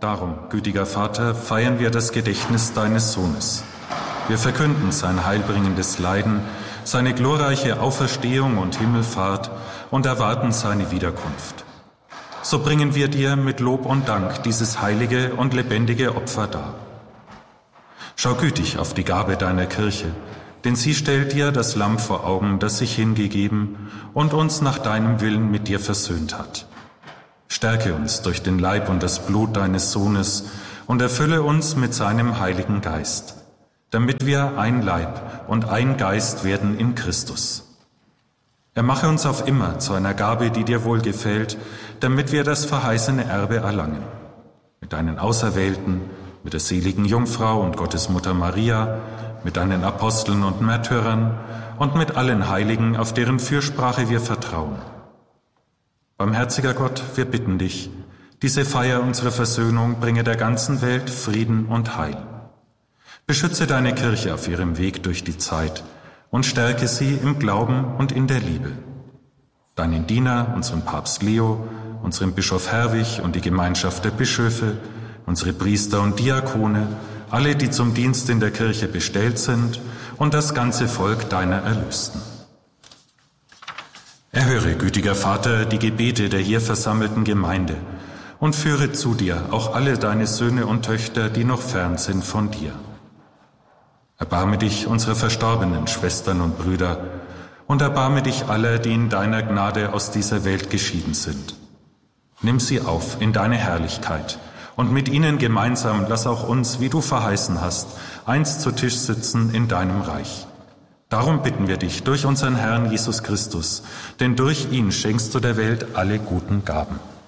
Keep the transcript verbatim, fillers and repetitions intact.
darum, gütiger Vater, feiern wir das Gedächtnis deines Sohnes. Wir verkünden sein heilbringendes Leiden, seine glorreiche Auferstehung und Himmelfahrt und erwarten seine Wiederkunft. So bringen wir dir mit Lob und Dank dieses heilige und lebendige Opfer dar. Schau gütig auf die Gabe deiner Kirche, denn sie stellt dir das Lamm vor Augen, das sich hingegeben und uns nach deinem Willen mit dir versöhnt hat. Stärke uns durch den Leib und das Blut deines Sohnes und erfülle uns mit seinem Heiligen Geist, damit wir ein Leib und ein Geist werden in Christus. Er mache uns auf immer zu einer Gabe, die dir wohlgefällt, damit wir das verheißene Erbe erlangen. Mit deinen Auserwählten, mit der seligen Jungfrau und Gottesmutter Maria, mit deinen Aposteln und Märtyrern und mit allen Heiligen, auf deren Fürsprache wir vertrauen. Barmherziger Gott, wir bitten dich, diese Feier unserer Versöhnung bringe der ganzen Welt Frieden und Heil. Beschütze deine Kirche auf ihrem Weg durch die Zeit und stärke sie im Glauben und in der Liebe. Deinen Diener, unseren Papst Leo, unseren Bischof Herwig und die Gemeinschaft der Bischöfe, unsere Priester und Diakone, alle, die zum Dienst in der Kirche bestellt sind, und das ganze Volk deiner Erlösten. Erhöre, gütiger Vater, die Gebete der hier versammelten Gemeinde und führe zu dir auch alle deine Söhne und Töchter, die noch fern sind von dir. Erbarme dich unserer verstorbenen Schwestern und Brüder und erbarme dich aller, die in deiner Gnade aus dieser Welt geschieden sind. Nimm sie auf in deine Herrlichkeit und mit ihnen gemeinsam lass auch uns, wie du verheißen hast, einst zu Tisch sitzen in deinem Reich. Darum bitten wir dich durch unseren Herrn Jesus Christus, denn durch ihn schenkst du der Welt alle guten Gaben.